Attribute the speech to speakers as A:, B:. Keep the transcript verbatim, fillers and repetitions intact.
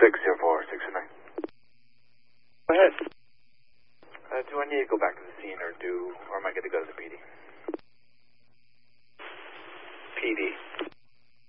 A: six zero four, six zero nine.
B: Go ahead.
A: Uh, do I need to go back to the scene, or do, or am I good to go to the P D?
B: P D.